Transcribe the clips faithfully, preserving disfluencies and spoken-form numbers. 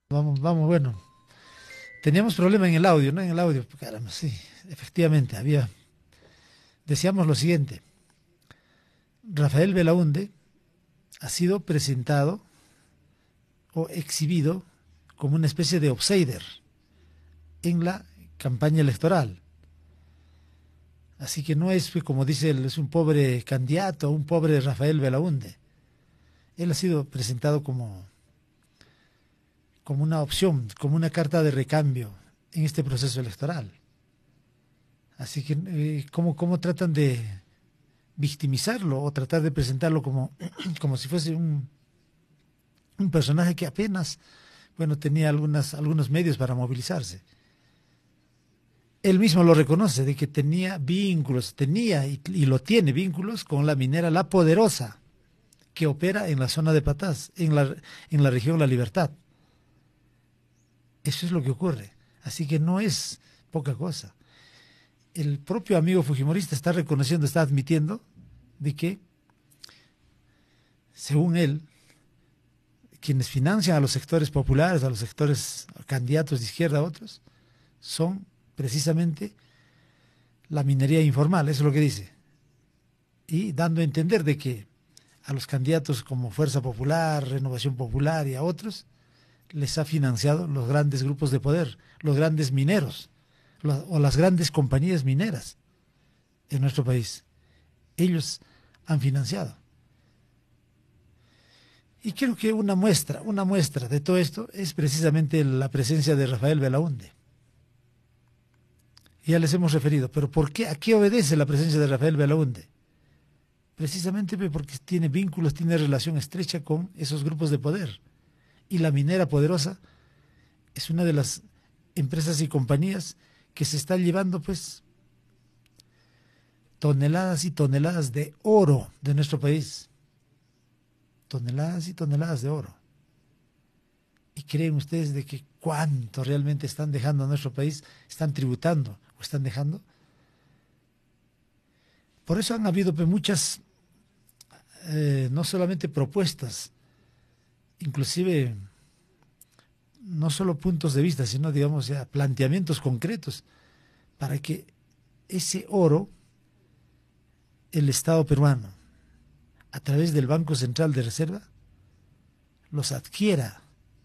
Vamos, vamos, bueno. Teníamos problema en el audio, ¿no? En el audio. Caramba, sí, efectivamente, había. Decíamos lo siguiente. Rafael Belaúnde ha sido presentado o exhibido como una especie de outsider en la campaña electoral. Así que no es, pues, como dice él, es un pobre candidato, un pobre Rafael Belaúnde. Él ha sido presentado como, como una opción, como una carta de recambio en este proceso electoral. Así que, eh, ¿cómo, cómo tratan de victimizarlo o tratar de presentarlo como, como si fuese un, un personaje que apenas, bueno, tenía algunas, algunos medios para movilizarse? Él mismo lo reconoce, de que tenía vínculos, tenía y, y lo tiene vínculos con la minera La Poderosa, que opera en la zona de Patás, en la, en la región La Libertad. Eso es lo que ocurre. Así que no es poca cosa. El propio amigo fujimorista está reconociendo, está admitiendo de que, según él, quienes financian a los sectores populares, a los sectores candidatos de izquierda a otros, son precisamente la minería informal, eso es lo que dice. Y dando a entender de que a los candidatos como Fuerza Popular, Renovación Popular y a otros, les ha financiado los grandes grupos de poder, los grandes mineros o las grandes compañías mineras en nuestro país. Ellos han financiado. Y creo que una muestra, una muestra de todo esto es precisamente la presencia de Rafael Belaúnde. Ya les hemos referido, pero ¿por qué? ¿A qué obedece la presencia de Rafael Belaúnde? Precisamente porque tiene vínculos, tiene relación estrecha con esos grupos de poder. Y la minera poderosa es una de las empresas y compañías que se están llevando, pues, toneladas y toneladas de oro de nuestro país. Toneladas y toneladas de oro. ¿Y creen ustedes de que cuánto realmente están dejando a nuestro país? ¿Están tributando o están dejando? Por eso han habido, pues, muchas, eh, no solamente propuestas, inclusive no solo puntos de vista, sino, digamos, ya planteamientos concretos para que ese oro, el Estado peruano, a través del Banco Central de Reserva, los adquiera.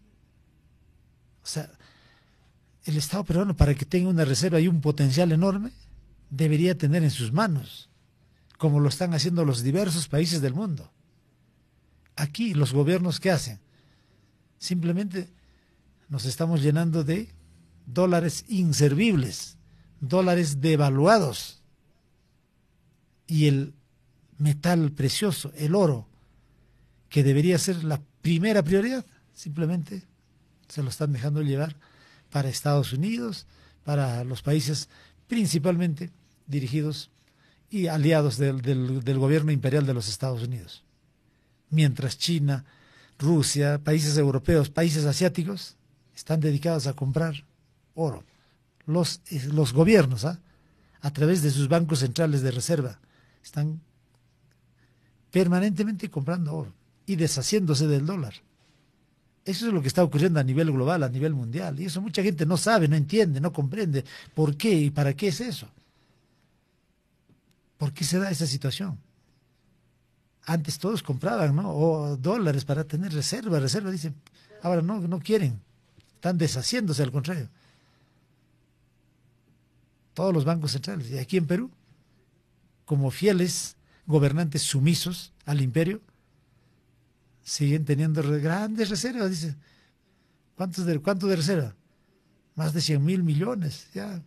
O sea, el Estado peruano, para que tenga una reserva y un potencial enorme, debería tener en sus manos, como lo están haciendo los diversos países del mundo. Aquí, los gobiernos, ¿qué hacen? Simplemente nos estamos llenando de dólares inservibles, dólares devaluados, y el metal precioso, el oro, que debería ser la primera prioridad, simplemente se lo están dejando llevar para Estados Unidos, para los países principalmente dirigidos y aliados del, del, del gobierno imperial de los Estados Unidos. Mientras China, Rusia, países europeos, países asiáticos están dedicados a comprar oro. Los, los gobiernos, ¿ah? a través de sus bancos centrales de reserva, están permanentemente comprando oro y deshaciéndose del dólar. Eso es lo que está ocurriendo a nivel global, a nivel mundial. Y eso mucha gente no sabe, no entiende, no comprende por qué y para qué es eso. ¿Por qué se da esa situación? Antes todos compraban, ¿no? O dólares para tener reserva, reserva, dicen. Ahora no, no quieren. Están deshaciéndose, al contrario. Todos los bancos centrales. Y aquí en Perú, como fieles gobernantes sumisos al imperio, siguen teniendo grandes reservas, dice. ¿Cuántos de, cuánto de reserva? Más de cien mil millones, ya.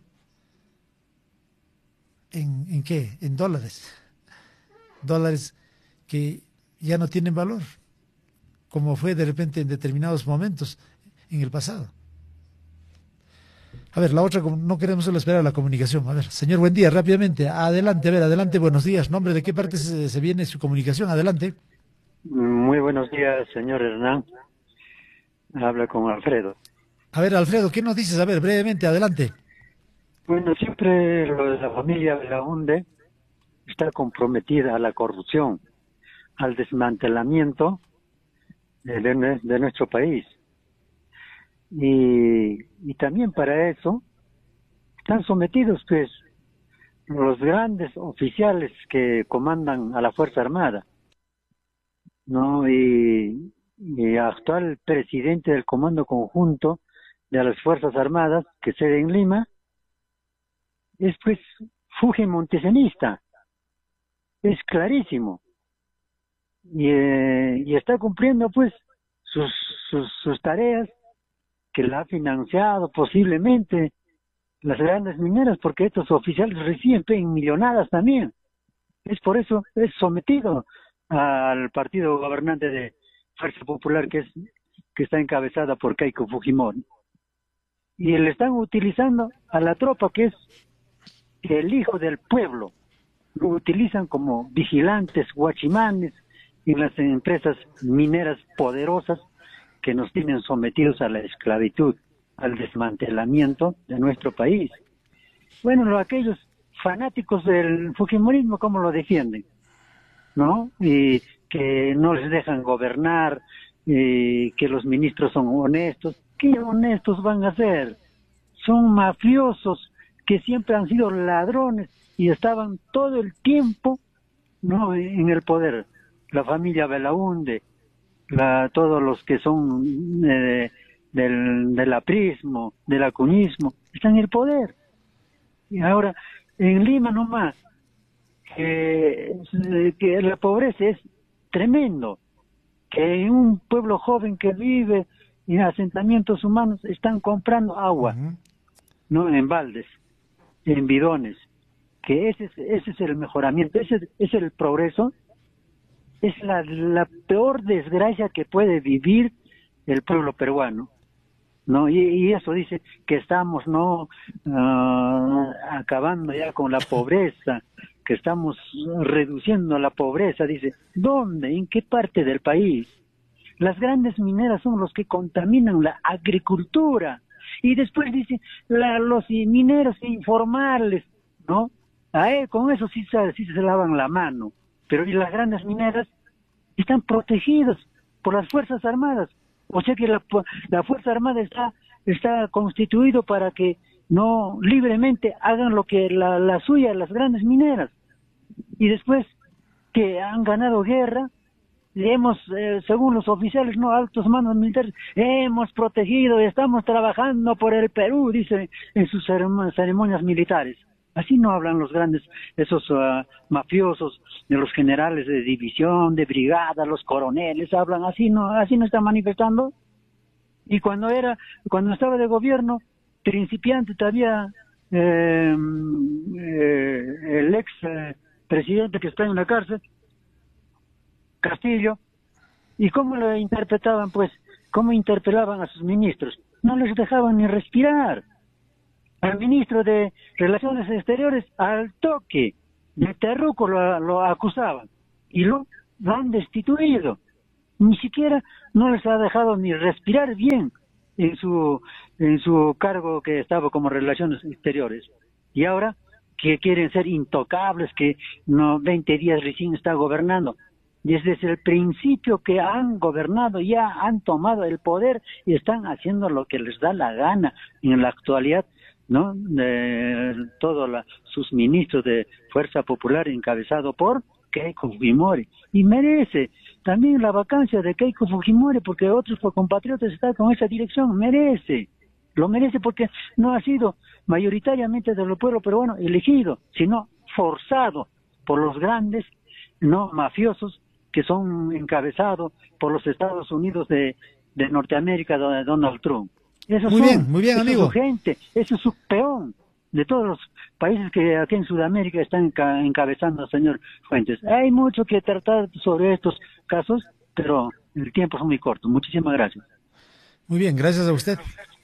¿En, ¿En qué? En dólares. Dólares que ya no tienen valor, como fue de repente en determinados momentos en el pasado. A ver, la otra, no queremos solo esperar a la comunicación. A ver, señor, buen día, rápidamente, adelante, a ver, adelante, buenos días. ¿Nombre de qué parte se, se viene su comunicación? Adelante. Muy buenos días, señor Hernán. Habla con Alfredo. A ver, Alfredo, ¿qué nos dices? A ver, brevemente, adelante. Bueno, siempre lo de la familia Belaúnde está comprometida a la corrupción, al desmantelamiento de, de, de nuestro país. Y, y también para eso están sometidos pues los grandes oficiales que comandan a la Fuerza Armada, ¿no? Y, y actual presidente del Comando Conjunto de las Fuerzas Armadas, que sede en Lima, es pues Fujimontesianista, es clarísimo, y, eh, y está cumpliendo pues sus, sus, sus tareas, que la ha financiado posiblemente las grandes mineras, porque estos oficiales reciben en millonadas también. Es por eso, es sometido al partido gobernante de Fuerza Popular, que es que está encabezada por Keiko Fujimori. Y le están utilizando a la tropa, que es el hijo del pueblo. Lo utilizan como vigilantes, guachimanes, en las empresas mineras poderosas que nos tienen sometidos a la esclavitud, al desmantelamiento de nuestro país. Bueno, lo, aquellos fanáticos del fujimorismo, ¿cómo lo defienden? ¿No? Y que no les dejan gobernar, y que los ministros son honestos. ¿Qué honestos van a ser? Son mafiosos que siempre han sido ladrones y estaban todo el tiempo, ¿no?, en el poder. La familia Belaúnde, la, todos los que son eh, del, del aprismo, del acuñismo, están en el poder. Y ahora, en Lima nomás, que, que la pobreza es tremendo, que en un pueblo joven que vive en asentamientos humanos están comprando agua, uh-huh. no en baldes, en bidones, que ese es, ese es el mejoramiento, ese es, es el progreso. Es la, la peor desgracia que puede vivir el pueblo peruano, ¿no? Y, y eso dice que estamos, ¿no?, uh, acabando ya con la pobreza, que estamos reduciendo la pobreza. Dice, ¿dónde? ¿En qué parte del país? Las grandes mineras son los que contaminan la agricultura. Y después dice, la, los mineros informales, ¿no? A él, con eso sí, sí se lavan la mano. Pero y las grandes mineras están protegidas por las Fuerzas Armadas. O sea que la, la Fuerza Armada está está constituido para que no libremente hagan lo que la, la suya, las grandes mineras. Y después que han ganado guerra, hemos, eh, según los oficiales, no altos mandos militares, hemos protegido y estamos trabajando por el Perú, dice en sus ceremonias militares. Así no hablan los grandes, esos uh, mafiosos, de los generales de división, de brigada, los coroneles, hablan así, no, así no están manifestando. Y cuando era, cuando estaba de gobierno, principiante todavía, eh, eh, el ex eh, presidente que está en la cárcel, Castillo, ¿y cómo lo interpretaban? Pues, ¿cómo interpelaban a sus ministros? No les dejaban ni respirar. Al ministro de Relaciones Exteriores, al toque, de terruco lo, lo acusaban y lo, lo han destituido. Ni siquiera no les ha dejado ni respirar bien en su en su cargo que estaba como Relaciones Exteriores. Y ahora que quieren ser intocables, que no veinte días recién está gobernando. Desde el principio que han gobernado ya han tomado el poder y están haciendo lo que les da la gana. En la actualidad, ¿no?, de todos la, sus ministros de Fuerza Popular encabezado por Keiko Fujimori, y merece también la vacancia de Keiko Fujimori, porque otros compatriotas están con esa dirección, merece, lo merece porque no ha sido mayoritariamente del pueblo peruano elegido, sino forzado por los grandes, no mafiosos, que son encabezados por los Estados Unidos de, de Norteamérica, de Donald Trump. Esos muy son, bien, muy bien, amigo. Es su gente, ese es su peón de todos los países que aquí en Sudamérica están encabezando, señor Fuentes. Hay mucho que tratar sobre estos casos, pero el tiempo es muy corto. Muchísimas gracias. Muy bien, gracias a usted.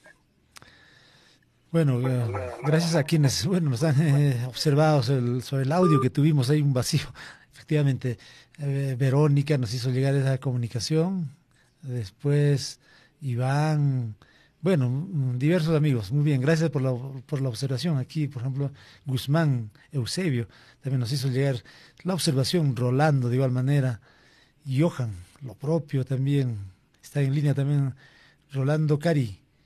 Bueno, eh, gracias a quienes, bueno, nos han eh, observado el, sobre el audio que tuvimos, hay un vacío. Efectivamente, eh, Verónica nos hizo llegar esa comunicación, después Iván, bueno, diversos amigos. Muy bien, gracias por la, por la observación. Aquí, por ejemplo, Guzmán Eusebio también nos hizo llegar la observación, Rolando de igual manera, Johan, lo propio también, está en línea también Rolando Cari.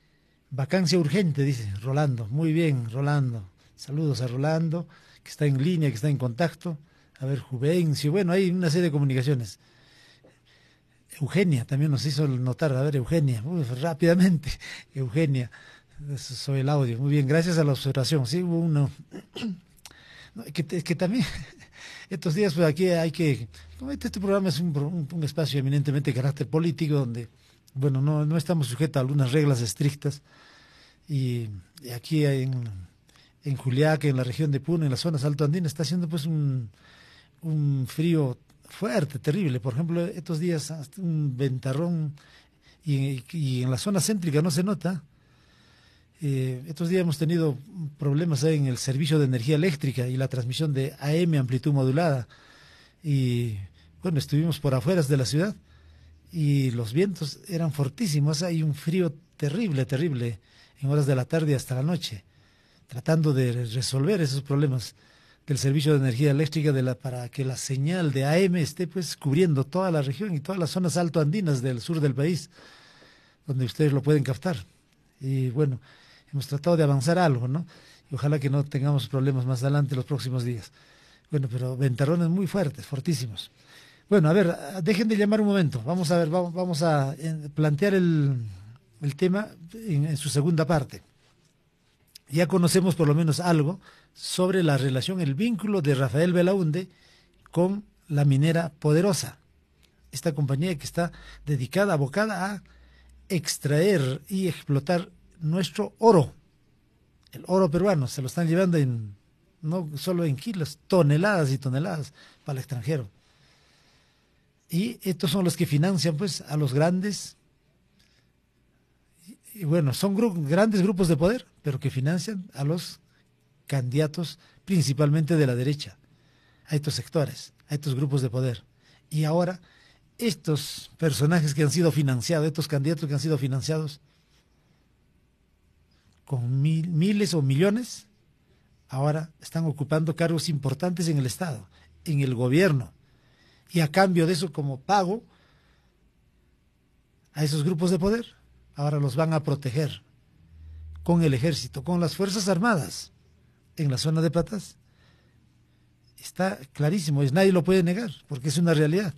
Vacancia urgente, dice Rolando. Muy bien, Rolando. Saludos a Rolando, que está en línea, que está en contacto. A ver, Juvencio. Bueno, hay una serie de comunicaciones. Eugenia también nos hizo notar. A ver, Eugenia, Uy, rápidamente. Eugenia, soy el audio. Muy bien, gracias a la observación. Sí, hubo uno. No, que, que también estos días pues aquí hay que, como este, este programa es un, un, un espacio eminentemente de carácter político donde, bueno, no, no estamos sujetos a algunas reglas estrictas y, y aquí en, en Juliaca, en la región de Puno, en las zonas altoandinas, está haciendo pues un, un frío fuerte, terrible. Por ejemplo, estos días hasta un ventarrón y, y en la zona céntrica no se nota. Eh, estos días hemos tenido problemas en el servicio de energía eléctrica y la transmisión de A M, amplitud modulada. Y bueno, estuvimos por afueras de la ciudad y los vientos eran fortísimos. Hay un frío terrible, terrible en horas de la tarde hasta la noche, tratando de resolver esos problemas del servicio de energía eléctrica de la, para que la señal de A M esté pues cubriendo toda la región y todas las zonas altoandinas del sur del país, donde ustedes lo pueden captar. Y bueno, hemos tratado de avanzar algo, ¿no? Y ojalá que no tengamos problemas más adelante los próximos días. Bueno, pero ventarrones muy fuertes, fortísimos. Bueno, a ver, dejen de llamar un momento. Vamos a ver, vamos, vamos a plantear el, el tema en, en su segunda parte. Ya conocemos por lo menos algo sobre la relación, el vínculo de Rafael Belaúnde con la minera Poderosa, esta compañía que está dedicada, abocada a extraer y explotar nuestro oro, el oro peruano. Se lo están llevando en, no solo en kilos, toneladas y toneladas para el extranjero. Y estos son los que financian pues a los grandes, y, y bueno, son gru grandes grupos de poder, pero que financian a los candidatos principalmente de la derecha, a estos sectores, a estos grupos de poder. Y ahora estos personajes que han sido financiados, estos candidatos que han sido financiados con mil, miles o millones, ahora están ocupando cargos importantes en el Estado, en el gobierno. Y a cambio de eso, como pago a esos grupos de poder, ahora los van a proteger con el ejército, con las Fuerzas Armadas en la zona de Patás. Está clarísimo, es, nadie lo puede negar, porque es una realidad.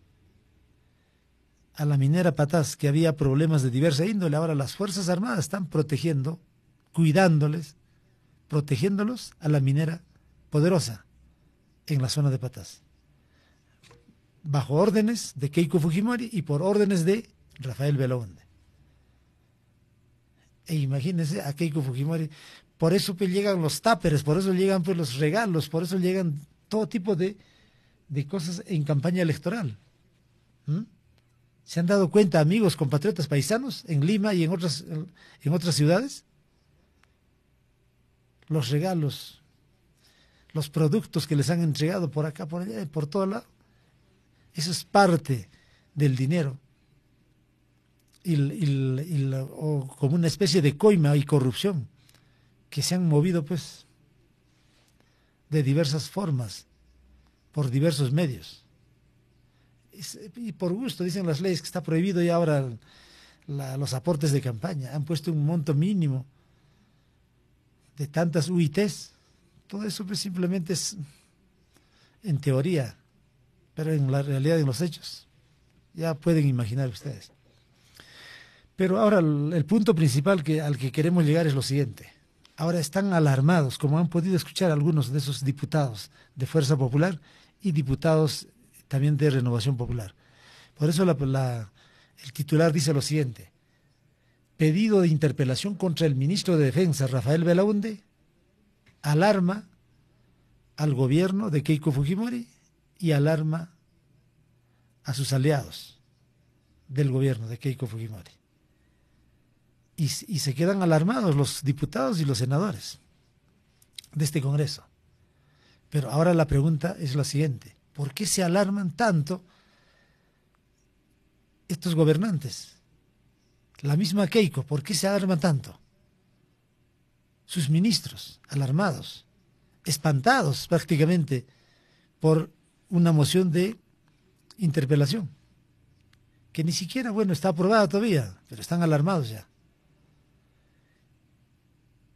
A la minera Patás, que había problemas de diversa índole, ahora las Fuerzas Armadas están protegiendo, cuidándoles, protegiéndolos a la minera Poderosa en la zona de Patás, bajo órdenes de Keiko Fujimori y por órdenes de Rafael Belaúnde. E imagínense a Keiko Fujimori, por eso pues llegan los táperes, por eso llegan pues los regalos, por eso llegan todo tipo de, de cosas en campaña electoral. ¿Mm? ¿Se han dado cuenta, amigos, compatriotas paisanos, en Lima y en otras, en otras ciudades? Los regalos, los productos que les han entregado por acá, por allá, por todo lado. Eso es parte del dinero. Y, y, y la, o como una especie de coima y corrupción que se han movido pues de diversas formas, por diversos medios. Y por gusto, dicen las leyes que está prohibido y ahora la, los aportes de campaña. Han puesto un monto mínimo de tantas U I Tes. Todo eso pues simplemente es en teoría, pero en la realidad, en los hechos, ya pueden imaginar ustedes. Pero ahora el, el punto principal que, al que queremos llegar es lo siguiente. Ahora están alarmados, como han podido escuchar algunos de esos diputados de Fuerza Popular y diputados también de Renovación Popular. Por eso la, la, el titular dice lo siguiente: pedido de interpelación contra el ministro de Defensa, Rafael Belaúnde, alarma al gobierno de Keiko Fujimori y alarma a sus aliados del gobierno de Keiko Fujimori. Y, y se quedan alarmados los diputados y los senadores de este Congreso. Pero ahora la pregunta es la siguiente: ¿por qué se alarman tanto estos gobernantes? La misma Keiko, ¿por qué se alarman tanto? Sus ministros, alarmados, espantados prácticamente por una moción de interpelación, que ni siquiera, bueno, está aprobada todavía, pero están alarmados ya.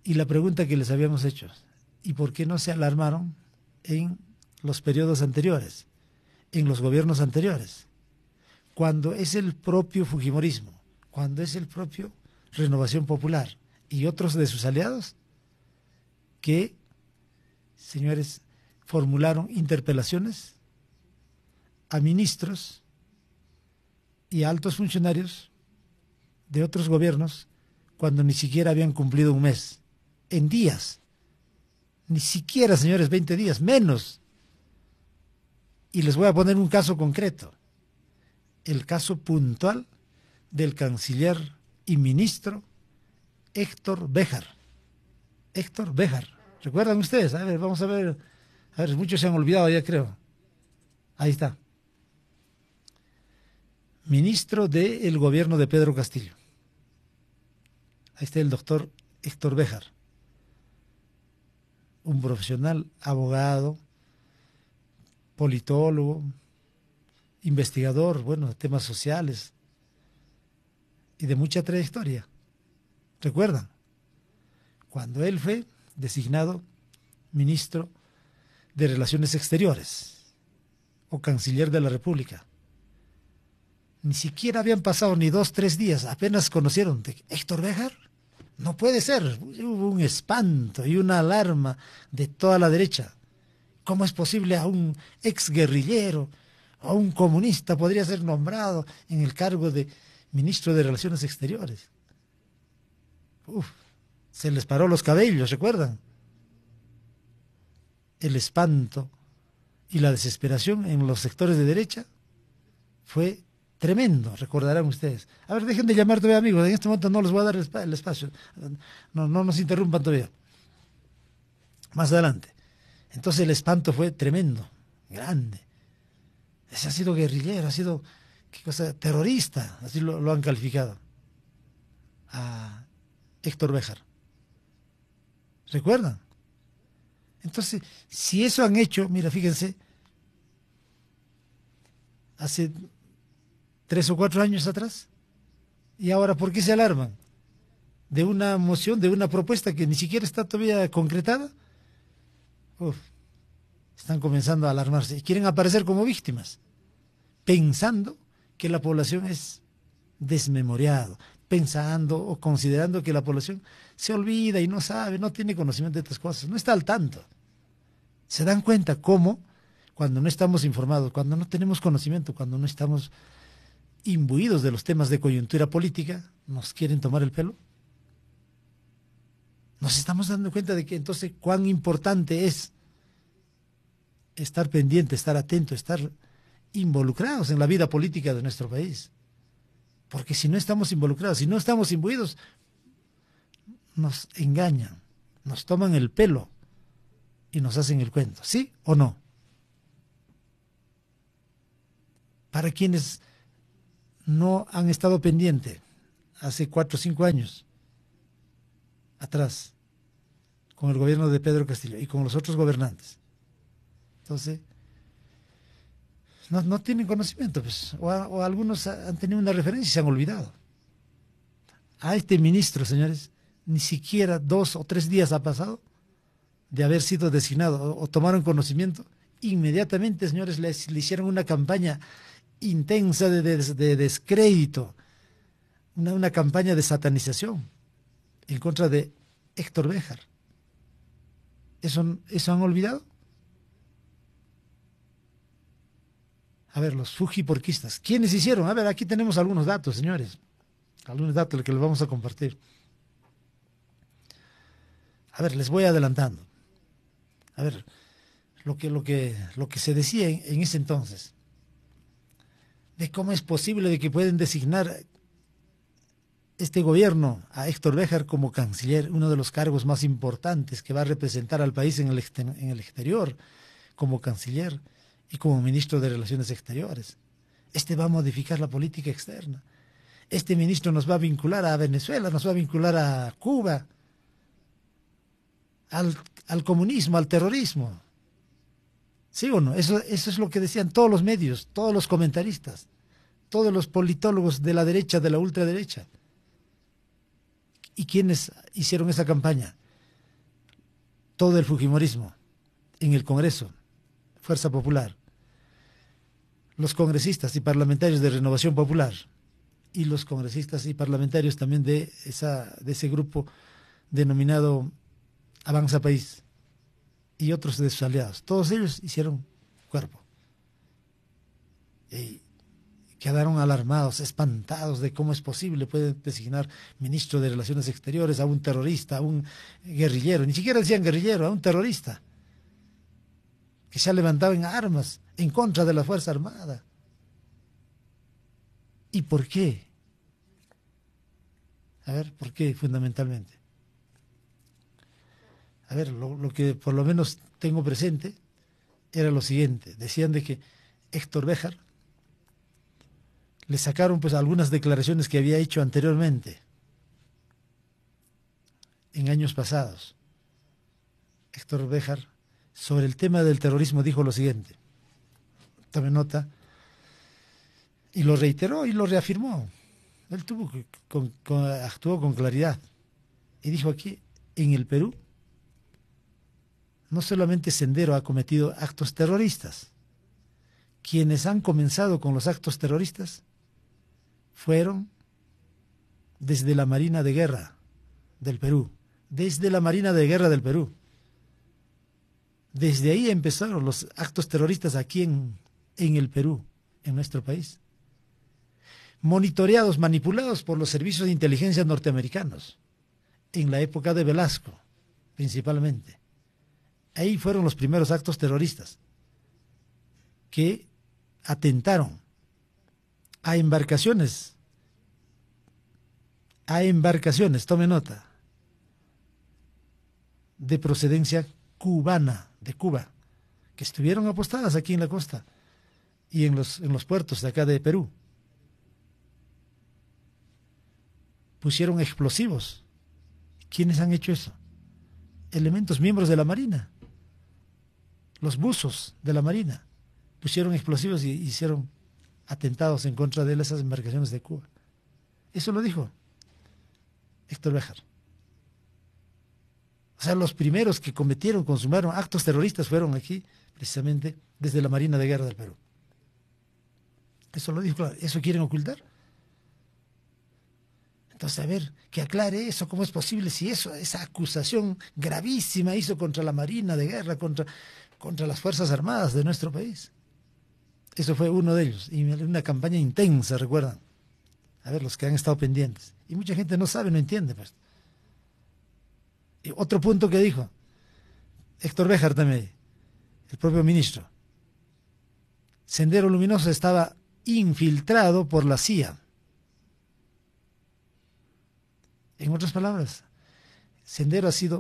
Y la pregunta que les habíamos hecho, ¿y por qué no se alarmaron en los periodos anteriores, en los gobiernos anteriores? Cuando es el propio Fujimorismo, cuando es el propio Renovación Popular y otros de sus aliados que, señores, formularon interpelaciones a ministros y a altos funcionarios de otros gobiernos cuando ni siquiera habían cumplido un mes, en días, ni siquiera, señores, veinte días, menos. Y les voy a poner un caso concreto, el caso puntual del canciller y ministro Héctor Béjar. Héctor Béjar, ¿recuerdan ustedes? A ver, vamos a ver, a ver, muchos se han olvidado ya, creo. Ahí está. Ministro del gobierno de Pedro Castillo. Ahí está el doctor Héctor Béjar, un profesional, abogado, politólogo, investigador, bueno, de temas sociales y de mucha trayectoria. ¿Recuerdan? Cuando él fue designado ministro de Relaciones Exteriores o canciller de la República, ni siquiera habían pasado ni dos, tres días, apenas conocieron de Héctor Béjar. No puede ser. Hubo un espanto y una alarma de toda la derecha. ¿Cómo es posible a un exguerrillero, a un comunista podría ser nombrado en el cargo de ministro de Relaciones Exteriores? Uf, se les paró los cabellos, ¿recuerdan? El espanto y la desesperación en los sectores de derecha fue tremendo, recordarán ustedes. A ver, dejen de llamar todavía, amigos, en este momento no les voy a dar el espacio, no, no nos interrumpan todavía. Más adelante. Entonces el espanto fue tremendo, grande. Ese ha sido guerrillero, ha sido, qué cosa, terrorista, así lo, lo han calificado a Héctor Béjar. ¿Recuerdan? Entonces, si eso han hecho, mira, fíjense, hace tres o cuatro años atrás, y ahora, ¿por qué se alarman? De una moción, de una propuesta que ni siquiera está todavía concretada. Uf, están comenzando a alarmarse y quieren aparecer como víctimas, pensando que la población es desmemoriada, pensando o considerando que la población se olvida y no sabe, no tiene conocimiento de estas cosas, no está al tanto. Se dan cuenta cómo, cuando no estamos informados, cuando no tenemos conocimiento, cuando no estamos imbuidos de los temas de coyuntura política, nos quieren tomar el pelo. Nos estamos dando cuenta de que entonces cuán importante es estar pendiente, estar atento, estar involucrados en la vida política de nuestro país. Porque si no estamos involucrados, si no estamos imbuidos, nos engañan, nos toman el pelo y nos hacen el cuento, ¿sí o no? Para quienes no han estado pendientes hace cuatro o cinco años atrás con el gobierno de Pedro Castillo y con los otros gobernantes, entonces no, no tienen conocimiento, pues, o, a, o algunos han tenido una referencia y se han olvidado. A este ministro, señores, ni siquiera dos o tres días ha pasado de haber sido designado o, o tomaron conocimiento, inmediatamente, señores, le, le hicieron una campaña intensa de, de, de descrédito, una, una campaña de satanización en contra de Héctor Béjar. ¿Eso, eso han olvidado? A ver, los fujiporquistas, ¿quiénes hicieron? A ver, aquí tenemos algunos datos, señores, algunos datos que les vamos a compartir. A ver, les voy adelantando. A ver, lo que, lo que, lo que se decía en, en ese entonces, de cómo es posible de que pueden designar este gobierno a Héctor Béjar como canciller, uno de los cargos más importantes que va a representar al país en el, en el exterior, como canciller y como ministro de Relaciones Exteriores. Este va a modificar la política externa. Este ministro nos va a vincular a Venezuela, nos va a vincular a Cuba, al, al comunismo, al terrorismo. ¿Sí o no? Eso, eso es lo que decían todos los medios, todos los comentaristas, todos los politólogos de la derecha, de la ultraderecha. ¿Y quiénes hicieron esa campaña? todo el fujimorismo en el Congreso, Fuerza Popular, los congresistas y parlamentarios de Renovación Popular y los congresistas y parlamentarios también de, esa, de ese grupo denominado Avanza País y otros de sus aliados. Todos ellos hicieron cuerpo. Y quedaron alarmados, espantados de cómo es posible, pueden designar ministro de Relaciones Exteriores a un terrorista, a un guerrillero, ni siquiera decían guerrillero, a un terrorista que se ha levantado en armas en contra de la Fuerza Armada. ¿Y por qué? A ver, ¿por qué fundamentalmente? A ver, lo, lo que por lo menos tengo presente era lo siguiente. Decían de que Héctor Béjar le sacaron pues algunas declaraciones que había hecho anteriormente, en años pasados. Héctor Béjar, sobre el tema del terrorismo, dijo lo siguiente. Tome nota. Y lo reiteró y lo reafirmó. Él tuvo que, con, con, actuó con claridad. Y dijo aquí, en el Perú, no solamente Sendero ha cometido actos terroristas. Quienes han comenzado con los actos terroristas fueron desde la Marina de Guerra del Perú. Desde la Marina de Guerra del Perú. Desde ahí empezaron los actos terroristas aquí en, en el Perú, en nuestro país. Monitoreados, manipulados por los servicios de inteligencia norteamericanos, en la época de Velasco, principalmente. Ahí fueron los primeros actos terroristas que atentaron a embarcaciones, a embarcaciones, tome nota, de procedencia cubana, de Cuba, que estuvieron apostadas aquí en la costa y en los, en los puertos de acá de Perú. Pusieron explosivos. ¿Quiénes han hecho eso? Elementos, miembros de la Marina. Los buzos de la Marina pusieron explosivos y hicieron atentados en contra de esas embarcaciones de Cuba. Eso lo dijo Héctor Béjar. O sea, los primeros que cometieron, consumaron actos terroristas fueron aquí, precisamente, desde la Marina de Guerra del Perú. Eso lo dijo, claro. ¿Eso quieren ocultar? Entonces, a ver, que aclare eso, ¿cómo es posible si eso, esa acusación gravísima hizo contra la Marina de Guerra, contra, contra las Fuerzas Armadas de nuestro país? Eso fue uno de ellos, y una campaña intensa, recuerdan. A ver, los que han estado pendientes. Y mucha gente no sabe, no entiende, pues. Y otro punto que dijo Héctor Béjar también, el propio ministro. Sendero Luminoso estaba infiltrado por la C I A. En otras palabras, Sendero ha sido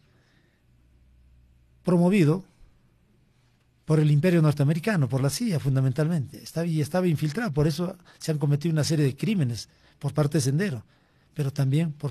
promovido por el imperio norteamericano, por la C I A fundamentalmente, estaba, y estaba infiltrado, por eso se han cometido una serie de crímenes por parte de Sendero, pero también por